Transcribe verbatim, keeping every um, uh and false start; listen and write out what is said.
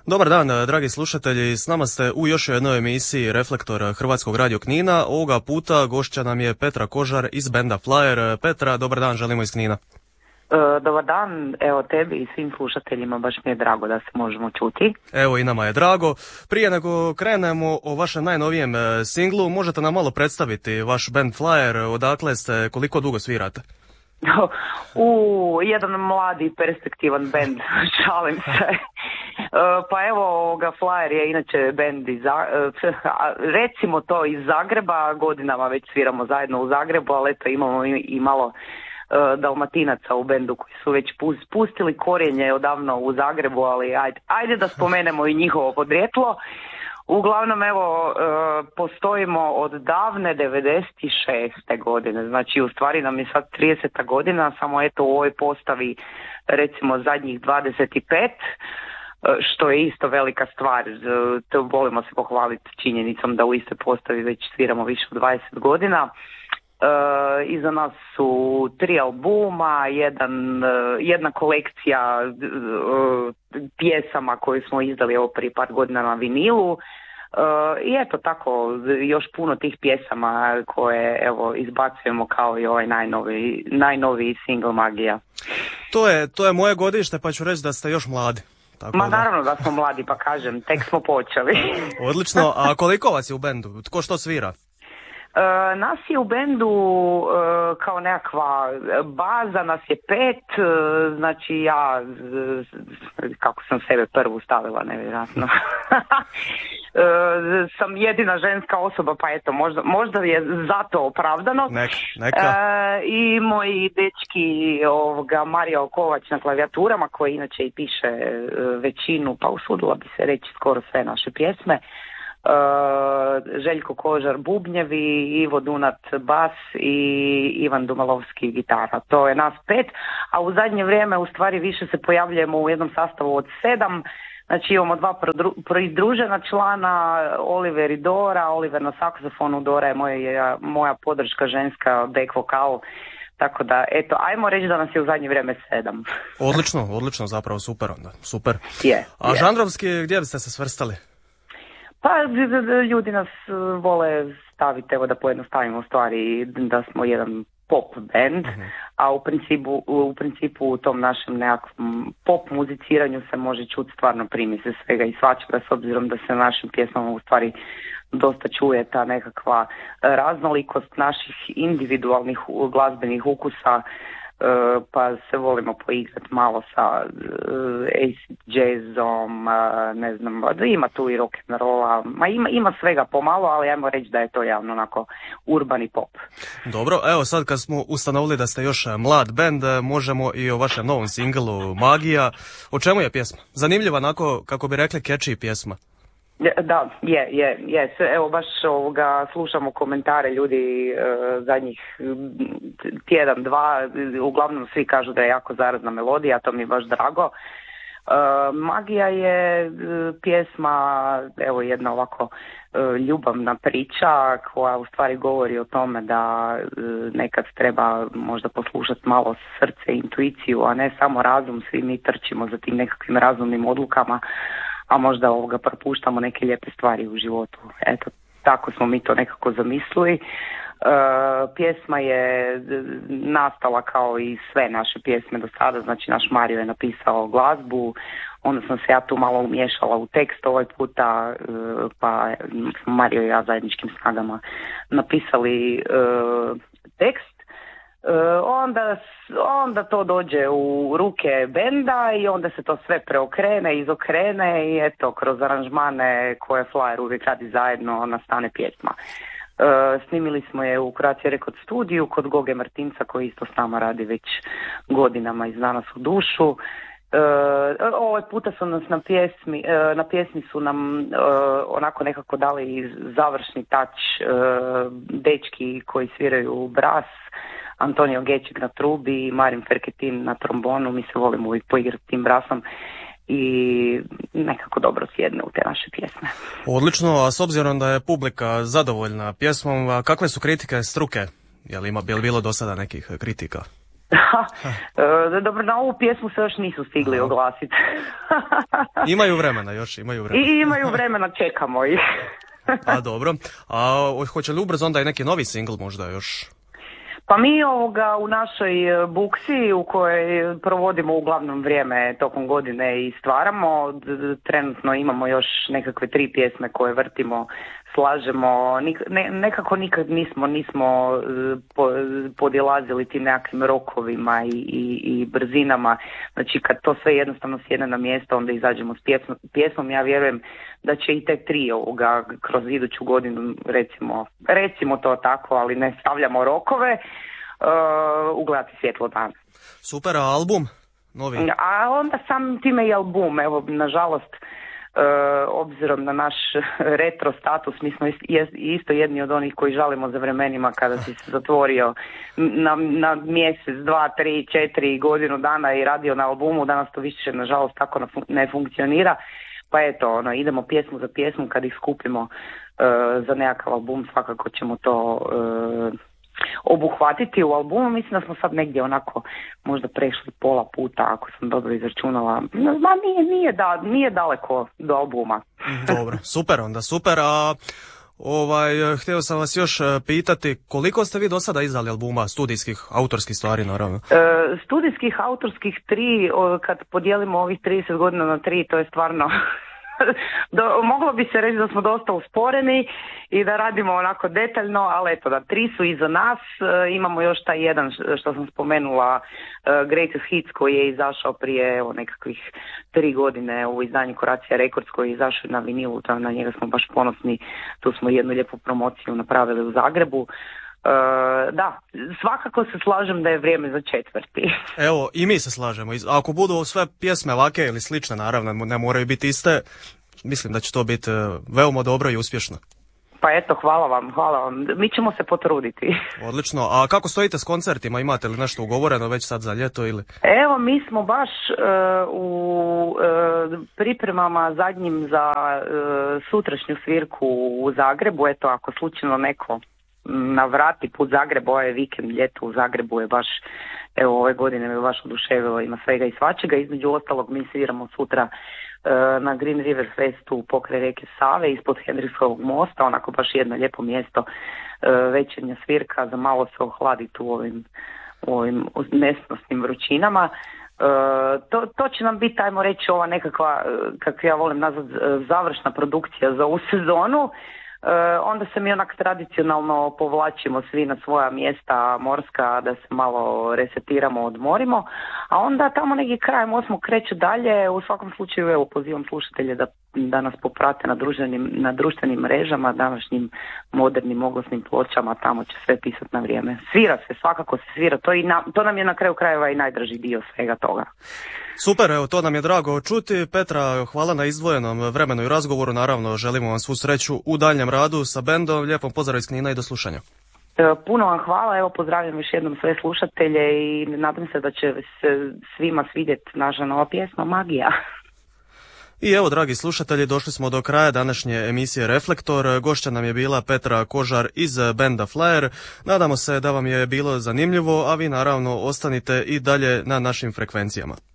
Dobar dan, dragi slušatelji, s nama ste u još jednoj emisiji Reflektor Hrvatskog radio Knina. Ovoga puta gošća nam je Petra Kožar iz benda Flyer. Petra, dobar dan, želimo iz Knina. E, dobar dan, evo tebi i svim slušateljima, baš mi je drago da se možemo čuti. Evo i nama je drago. Prije nego krenemo o vašem najnovijem singlu, možete nam malo predstaviti vaš band Flyer, odakle ste, koliko dugo svirate? U, jedan mladi perspektivan band, šalim se. Pa evo, ga Flyer je inače band iz, recimo to iz Zagreba, godinama već sviramo zajedno u Zagrebu, ali eto imamo i malo Dalmatinaca u bendu koji su već pustili korijenje odavno u Zagrebu, ali ajde, ajde da spomenemo i njihovo podrijetlo. Uglavnom, evo, postojimo od davne devedeset šeste godine, znači u stvari nam je sad trideseta godina, samo eto u ovoj postavi recimo zadnjih dvadeset pet, što je isto velika stvar. To volimo se pohvaliti činjenicom da u istoj postavi već sviramo više od dvadeset godina. Uh, iza nas su tri albuma, jedan, uh, jedna kolekcija uh, pjesama koju smo izdali evo prije par godina na vinilu. Uh, I eto tako, još puno tih pjesama koje evo izbacujemo kao i ovaj najnoviji, najnoviji single Magija. To je, to je moje godište, pa ću reći da ste još mladi. Tako Ma da. Naravno da smo mladi, pa kažem, tek smo počeli. Odlično, a koliko vas je u bendu? Tko što svira? Uh, nas je u bendu uh, kao nekakva baza, nas je pet, uh, znači ja, uh, kako sam sebe prvu stavila, nevjerojatno, uh, sam jedina ženska osoba, pa eto, možda, možda je zato opravdano. Neka, neka. Uh, I moji dečki, ovoga, Marija Okovač na klavijaturama, koji inače i piše uh, većinu, pa usudila bi se reći skoro sve naše pjesme. Uh, Željko Kožar bubnjevi, Ivo Dunat bas i Ivan Dumalovski gitara. To je nas pet, a u zadnje vrijeme u stvari više se pojavljujemo u jednom sastavu od sedam. Znači imamo dva pridružena člana, Oliver i Dora. Oliver na saksofonu, Dora je moja, moja podrška ženska, back vokal. Tako da, eto, ajmo reći da nas je u zadnje vrijeme sedam. Odlično, odlično, zapravo super onda, super. Je, a je. Žanrovski, gdje biste se svrstali? Pa ljudi nas vole staviti, evo da pojednostavimo stvari, da smo jedan pop band, uh-huh. a u principu, u principu u tom našem nekakvom pop muziciranju se može čuti stvarno primise svega i svačega, s obzirom da se na našim pjesmama u stvari dosta čuje ta nekakva raznolikost naših individualnih glazbenih ukusa. Uh, pa se volimo poigrati malo sa uh, acid jazzom, uh, ne znam, ima tu i rock and rolla, ma ima, ima svega pomalo, ali ajmo reći da je to javno onako urbani pop. Dobro, evo sad kad smo ustanovili da ste još mlad band, možemo i o vašem novom singlu Magija. O čemu je pjesma? Zanimljiva, onako, kako bi rekli, catchy pjesma. Da, je, je, je. Evo baš ovoga, slušamo komentare ljudi e, zadnjih tjedan, dva, uglavnom svi kažu da je jako zarazna melodija, to mi je baš drago. E, Magija je e, pjesma, evo jedna ovako e, ljubavna priča koja u stvari govori o tome da e, nekad treba možda poslušati malo srce, intuiciju, a ne samo razum. Svi mi trčimo za tim nekakvim razumnim odlukama, a možda ovoga propuštamo neke lijepe stvari u životu. Eto, tako smo mi to nekako zamislili. E, pjesma je nastala kao i sve naše pjesme do sada, znači naš Mario je napisao glazbu, onda sam se ja tu malo umiješala u tekst ovaj puta, e, pa smo Mario i ja zajedničkim snagama napisali e, tekst. Uh, onda, onda to dođe u ruke benda i onda se to sve preokrene, izokrene i eto, kroz aranžmane koje Flyer uvijek radi zajedno nastane pjesma. Uh, snimili smo je u Croatia Record studiju kod Goge Martinca koji isto s nama radi već godinama i zna nas u dušu. Uh, ovaj puta su nas na pjesmi, uh, na pjesmi su nam uh, onako nekako dali završni touch uh, dečki koji sviraju bras, Antonio Gečik na trubi i Marin Ferketin na trombonu. Mi se volimo uvijek poigrati tim brasom i nekako dobro sjedne u te naše pjesme. Odlično, a s obzirom da je publika zadovoljna pjesmom, a kakve su kritike struke? Je li ima, je li bilo do sada nekih kritika? Dobro, na ovu pjesmu se još nisu stigli oglasiti. Imaju vremena još, imaju vremena. I imaju vremena, čekamo ih. A dobro, a hoće li ubrzo onda i neki novi singl možda još? Pa mi ovoga u našoj buksi u kojoj provodimo uglavnom vrijeme tokom godine i stvaramo, trenutno imamo još nekakve tri pjesme koje vrtimo, slažemo, ne, nekako nikad nismo, nismo podilazili tim nekakvim rokovima i, i, i brzinama, znači kad to sve jednostavno sjedne na mjesto onda izađemo s pjesmom, pjesmom. Ja vjerujem da će i te tri ovoga kroz iduću godinu, recimo, recimo to tako, ali ne stavljamo rokove, uh, ugledati svjetlo dana. Super, a album? Novi? A onda sam time i album, evo, nažalost, uh, obzirom na naš retro status, mi smo isto jedni od onih koji žalimo za vremenima kada si se zatvorio na, na mjesec, dva, tri, četiri godinu dana i radio na albumu, danas to više nažalost tako ne funkcionira. Pa eto, ono, idemo pjesmu za pjesmu, kad ih skupimo uh, za nekakav album, svakako ćemo to uh, obuhvatiti u albumu. Mislim da smo sad negdje onako možda prešli pola puta, ako sam dobro izračunala. Ma nije, nije, da, nije daleko do albuma. Dobro, super onda, super. A ovaj, htio sam vas još pitati, koliko ste vi do sada izdali albuma, studijskih, autorskih stvari naravno? Uh, studijskih, autorskih tri, kad podijelimo ovih trideset godina na tri, to je stvarno... Do, moglo bi se reći da smo dosta usporeni i da radimo onako detaljno, ali eto da tri su iza nas, e, imamo još taj jedan što sam spomenula, e, Greatest Hits, koji je izašao prije evo, nekakvih tri godine u izdanju Croatia Records, koji je izašao na vinilu, na njega smo baš ponosni, tu smo jednu lijepu promociju napravili u Zagrebu. Uh, da, svakako se slažem da je vrijeme za četvrti. Evo, i mi se slažemo. Ako budu sve pjesme lake ili slične, naravno, ne moraju biti iste, mislim da će to biti veoma dobro i uspješno. Pa eto, hvala vam, hvala vam. Mi ćemo se potruditi. Odlično. A kako stojite s koncertima? Imate li nešto ugovoreno već sad za ljeto ili? Evo, mi smo baš uh, u uh, pripremama zadnjim za uh, sutrašnju svirku u Zagrebu. Eto, ako slučajno neko navrati put Zagreb, ovaj vikend, ljeto u Zagrebu je baš, evo ove godine me baš oduševilo, ima svega i svačega. Između ostalog mi sviramo sutra uh, na Green River Festu pokraj rijeke Save ispod Hendriksovog mosta, onako baš jedno lijepo mjesto, uh, večernja svirka, za malo se ohladiti u ovim, u ovim nesnosnim vrućinama. Uh, to, to će nam biti, ajmo reći, ova nekakva, kako ja volim nazvati, završna produkcija za ovu sezonu. Uh, onda se mi onak tradicionalno povlačimo svi na svoja mjesta morska da se malo resetiramo, odmorimo, a onda tamo negdje krajem osmog kreće dalje. U svakom slučaju evo pozivam slušatelje da, da nas poprate na društvenim, na društvenim mrežama, današnjim modernim oglasnim pločama, tamo će sve pisati na vrijeme. Svira se, svakako se svira, to, i na, to nam je na kraju krajeva i najdraži dio svega toga. Super, evo to nam je drago čuti. Petra, hvala na izdvojenom vremenu i razgovoru, naravno želimo vam svu sreću u daljnjem radu sa bendom. Lijepom pozdrav iz Knina i do slušanja. Puno vam hvala, evo pozdravljam još jednom sve slušatelje i nadam se da će se svima svidjeti naša nova pjesma Magija. I evo, dragi slušatelji, došli smo do kraja današnje emisije Reflektor. Gošća nam je bila Petra Kožar iz benda Flyer. Nadamo se da vam je bilo zanimljivo, a vi naravno ostanite i dalje na našim frekvencijama.